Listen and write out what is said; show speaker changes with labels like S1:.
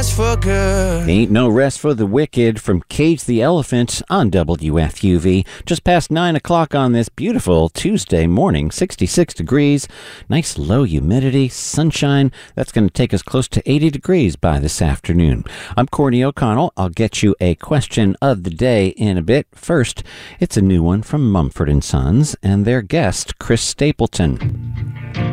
S1: rest for good.
S2: Ain't no rest for the wicked from Cage the Elephant on WFUV. Just past 9 o'clock on this beautiful Tuesday morning, 66 degrees, nice low humidity, sunshine. That's going to take us close to 80 degrees by this afternoon. I'm Courtney O'Connell. I'll get you a question of the day in a bit. First, it's a new one from Mumford & Sons and their guest, Chris Stapleton.